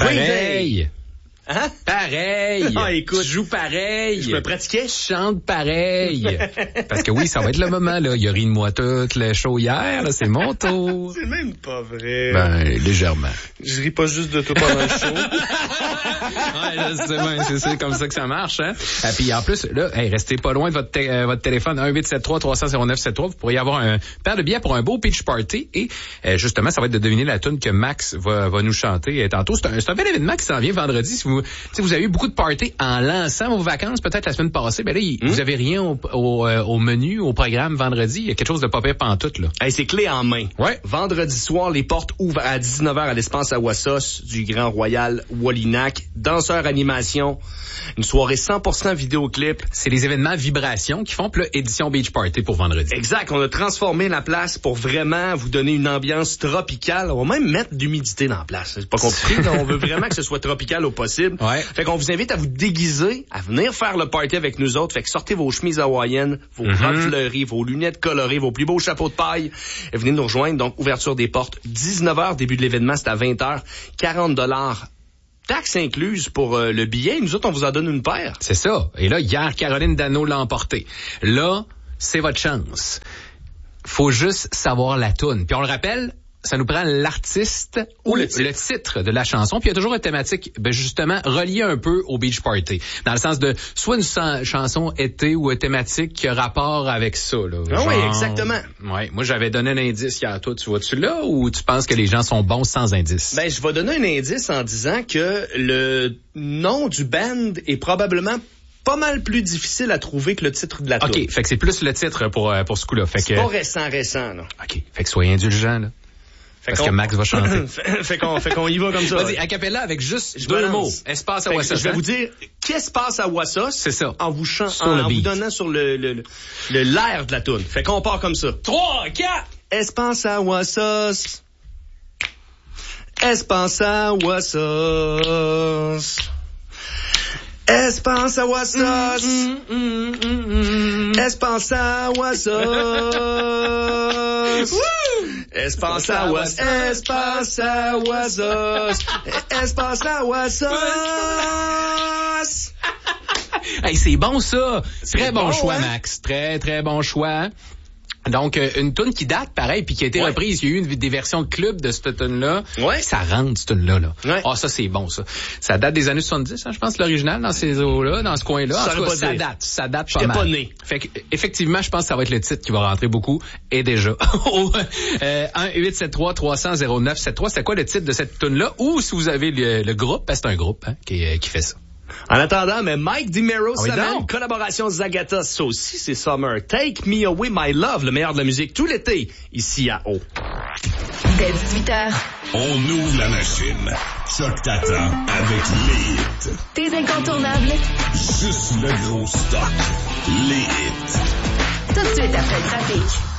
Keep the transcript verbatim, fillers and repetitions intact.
Pareil. Hein? Pareil. Ah, écoute. Tu joues pareil. Je me pratiquais. Je chante pareil. Parce que oui, ça va être le moment, là. Il a ri de moi tout le show hier, là. C'est mon tour. C'est même pas vrai. Ben, légèrement. Je ris pas juste de toi pendant le show. Ouais, là, c'est, ben, c'est, c'est comme ça que ça marche, hein. Et puis, en plus, là, hey, restez pas loin de votre, t- euh, votre téléphone, un huit sept trois trois zéro zéro neuf sept trois. Vous pourriez avoir un paire de billets pour un beau pitch party. Et, euh, justement, ça va être de deviner la tune que Max va, va nous chanter euh, tantôt. C'est un, c'est un bel événement qui s'en vient vendredi. Si vous, si vous avez eu beaucoup de parties en lançant vos vacances, peut-être la semaine passée, ben là, il, mmh. vous avez rien au, au, euh, au menu, au programme vendredi. Il y a quelque chose de pas pire pantoute, là. Hey, c'est clé en main. Ouais. Vendredi soir, les portes ouvrent à dix-neuf heures à l'espace à Wassos du Grand Royal Wallinac. Danseurs, animation, une soirée cent pour cent vidéoclip. C'est les événements Vibration qui font, puis là, édition Beach Party pour vendredi. Exact. On a transformé la place pour vraiment vous donner une ambiance tropicale. On va même mettre d'humidité dans la place. C'est pas compliqué. Là. On veut vraiment que ce soit tropical au possible. Ouais. Fait qu'on vous invite à vous déguiser, à venir faire le party avec nous autres. Fait que sortez vos chemises hawaïennes, vos mm-hmm. robes fleuries, vos lunettes colorées, vos plus beaux chapeaux de paille. Et venez nous rejoindre. Donc, ouverture des portes, dix-neuf heures, début de l'événement, c'est à vingt heures. quarante dollars. Taxe incluse pour euh, le billet. Nous autres, on vous en donne une paire. C'est ça. Et là, hier, Caroline Dano l'a emporté. Là, c'est votre chance. Faut juste savoir la toune. Puis on le rappelle, ça nous prend l'artiste ou, ou le, titre. le titre de la chanson. Puis il y a toujours une thématique, ben justement, reliée un peu au beach party. Dans le sens de soit une san- chanson été ou une thématique qui a rapport avec ça. Là. Ah Genre, oui, exactement. Ouais, moi, j'avais donné un indice hier. Toi, tu vois-tu là ou tu penses que les gens sont bons sans indice? Ben, je vais donner un indice en disant que le nom du band est probablement pas mal plus difficile à trouver que le titre de la tune. OK, fait que c'est plus le titre pour, pour ce coup-là. Fait c'est que... pas récent, récent, là. OK, fait que soyez indulgents, là. Fait Parce qu'on... que Max va chanter. fait, qu'on, fait qu'on y va comme ça. Vas-y, a cappella avec juste je deux balance. mots. Espace à Wassos. Je vais hein? vous dire, qu'est-ce qui se passe à Wassos? C'est ça. En vous, chan- sur en, le en beat. vous donnant sur le, le, le, le l'air de la toune. Fait qu'on part comme ça. Trois, quatre. Espace à Wassos. Espace à Wassos. Espace à Wassos. Mm, mm, mm, mm. Espace à Wassos. Espace à Wassos. Espace à Wassos. Espace à Wassos. Hey, c'est bon ça. C'est très bon, bon choix, hein? Max. Très, très bon choix. Donc, euh, une toune qui date, pareil, puis qui a été ouais. reprise. Il y a eu une, des versions de club de cette toune-là. Ouais. Ça rentre, cette toune-là. Là. Ouais. Ah, ça, c'est bon, ça. Ça date des années soixante-dix, hein, je pense, l'original, dans ces eaux-là, dans ce coin-là. En Ça tout cas, pas ça dire. date. Ça date J'étais pas mal. pas né. Fait que, effectivement, je pense que ça va être le titre qui va rentrer beaucoup. Et déjà. Au euh, un huit sept trois trois zéro zéro zéro neuf sept trois, c'est quoi le titre de cette toune-là? Ou si vous avez le, le groupe, parce que c'est un groupe hein, qui, qui fait ça. En attendant, mais Mike DiMero, Ah oui, Saman, donc. collaboration Zagata, ça aussi c'est Summer. Take Me Away My Love, le meilleur de la musique tout l'été, ici à O. Dès dix-huit heures. On ouvre la machine. Choc t'attend avec les hits. Tes incontournables. Juste le gros stock. Les hits. Tout de suite après le trafic.